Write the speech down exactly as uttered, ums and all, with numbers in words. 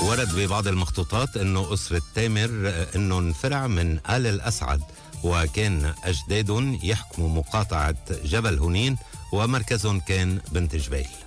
ورد ببعض المخطوطات انه اسرة تامر انه انفرع من آل الاسعد، وكان اجدادهم يحكموا مقاطعة جبل هنين ومركزهم كان بنت جبيل.